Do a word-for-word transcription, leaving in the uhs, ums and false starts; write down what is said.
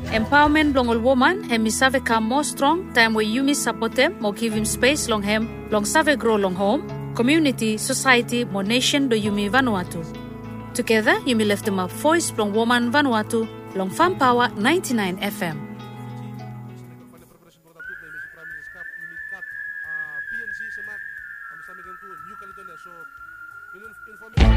Empowerment long all woman hem mi save come more strong time where you mi support them more give him space long hem long save grow long home community society more nation do you mi Vanuatu. Together you mi lift them up voice long woman Vanuatu long Farm Power ninety-nine F M.